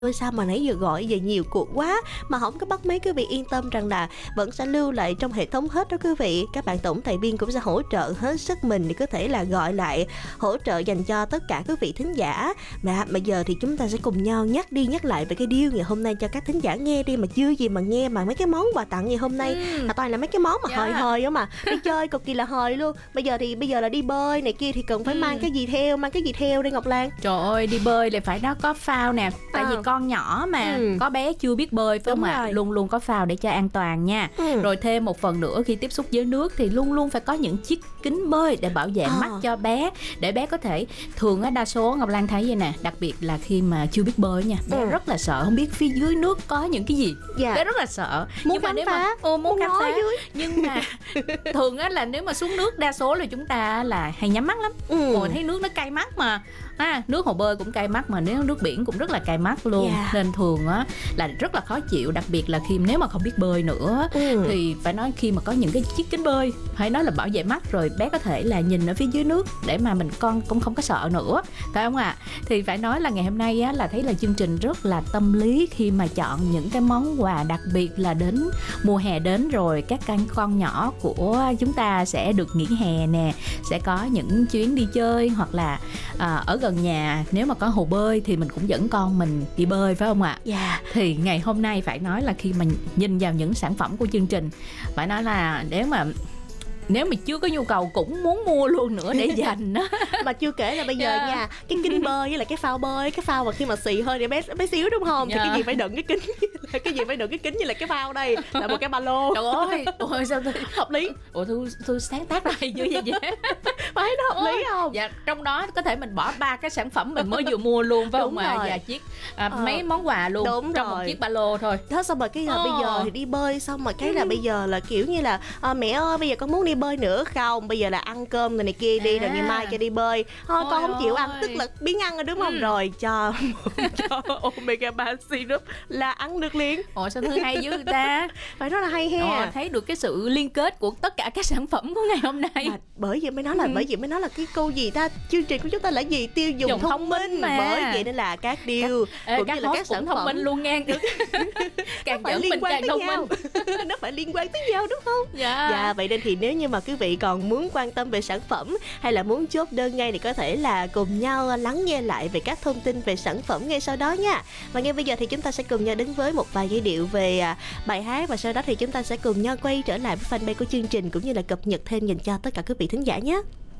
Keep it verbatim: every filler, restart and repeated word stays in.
Ôi sao mà nãy giờ gọi về nhiều cuộc quá mà không có bắt máy, quý vị yên tâm rằng là vẫn sẽ lưu lại trong hệ thống hết đó quý vị. Các bạn tổng tài viên cũng sẽ hỗ trợ hết sức mình để có thể là gọi lại, hỗ trợ dành cho tất cả quý vị thính giả. Mà bây giờ thì chúng ta sẽ cùng nhau nhắc đi nhắc lại về cái deal ngày hôm nay cho các thính giả nghe đi, mà chưa gì mà nghe mà mấy cái món quà tặng ngày hôm nay ừ. là toàn là mấy cái món mà Dạ. hời hời á, mà đi chơi cực kỳ là hời luôn. Bây giờ thì bây giờ là đi bơi này kia thì cần phải Ừ. mang cái gì theo, mang cái gì theo đây Ngọc Lan? Trời ơi, đi bơi là phải nó có phao nè. Tại À. vì con nhỏ mà Ừ. có bé chưa biết bơi phải Đúng không ạ? rồi. Luôn luôn có phao để cho an toàn nha. Ừ. Rồi thêm một phần nữa, khi tiếp xúc với nước thì luôn luôn phải có những chiếc kính bơi để bảo vệ À. mắt cho bé, để bé có thể, thường á đa số Ngọc Lan thấy vậy nè, đặc biệt là khi mà chưa biết bơi nha, bé Ừ. rất là sợ không biết phía dưới nước có những cái gì. Dạ. Bé rất là sợ. Muốn Nhưng mà khám nếu phá, mà ừ, muốn muốn khám ngó phá dưới. nhưng mà thường á là nếu mà xuống nước đa số là chúng ta là hay nhắm mắt lắm. Ừ. Ồ, thấy nước nó cay mắt mà. À, nước hồ bơi cũng cay mắt, mà nếu nước biển cũng rất là cay mắt luôn. Yeah. Nên thường á là rất là khó chịu, đặc biệt là khi nếu mà không biết bơi nữa. Ừ. Thì phải nói khi mà có những cái chiếc kính bơi, phải nói là bảo vệ mắt, rồi bé có thể là nhìn ở phía dưới nước để mà mình con cũng không có sợ nữa, phải không ạ? Thì phải nói là ngày hôm nay á là thấy là chương trình rất là tâm lý khi mà chọn những cái món quà, đặc biệt là đến mùa hè đến rồi, các con con nhỏ của chúng ta sẽ được nghỉ hè nè, sẽ có những chuyến đi chơi, hoặc là à, ở gần nhà nếu mà có hồ bơi thì mình cũng dẫn con mình đi bơi, phải không ạ? Dạ. Thì ngày hôm nay phải nói là khi mà nhìn vào những sản phẩm của chương trình, phải nói là nếu mà nếu mà chưa có nhu cầu cũng muốn mua luôn nữa để dành đó. Mà chưa kể là bây giờ Yeah. nha, cái kính bơi với lại cái phao bơi, cái phao mà khi mà xì hơi để bé bé xíu đúng không? Thì Yeah. cái gì phải đựng cái kính, cái gì phải đựng cái kính như là cái phao đây là một cái ba lô. Trời ơi, ôi sao tôi Hợp lý, ủa tôi tôi sáng tác ra hay dữ vậy vậy? phải nó hợp lý không? Dạ, trong đó có thể mình bỏ ba cái sản phẩm mình mới vừa mua luôn, phải Đúng không ạ? rồi. Và chiếc à, Ờ, mấy món quà luôn đúng trong rồi. một chiếc ba lô thôi. Đó, xong rồi cái là Ờ. bây giờ thì đi bơi xong rồi cái là bây giờ là kiểu như là à, mẹ ơi bây giờ con muốn đi bơi nữa không? Bây giờ là ăn cơm rồi này kia đi, rồi À. ngày mai cho đi bơi. Thôi con Ôi không chịu ăn, ơi. tức là biến ăn rồi đúng không? Ừ. Rồi cho cho omega ba syrup là ăn được liền. Ồ, sao thư hay dữ người ta. Phải nói là hay Ồ, he. thấy được cái sự liên kết của tất cả các sản phẩm của ngày hôm nay. Mà bởi vậy mới nói là Ừ. bởi vậy mới nói là cái câu gì ta, chương trình của chúng ta là gì, tiêu dùng Dùng thông, thông minh minh mà. bởi vậy nên là các deal Ê, cũng các như là host các cũng sản thông phẩm minh luôn nghe. Càng phải dẫn liên mình quan càng tới thông nhau. minh. Nó phải liên quan tới nhau đúng không? Dạ. Dạ, vậy nên thì nếu như mà quý vị còn muốn quan tâm về sản phẩm hay là muốn chốt đơn ngay thì có thể là cùng nhau lắng nghe lại về các thông tin về sản phẩm ngay sau đó nha. Và ngay bây giờ thì chúng ta sẽ cùng nhau đến với một vài giai điệu về à, bài hát, và sau đó thì chúng ta sẽ cùng nhau quay trở lại với fanpage của chương trình cũng như là cập nhật thêm dành cho tất cả quý vị thính giả nhé.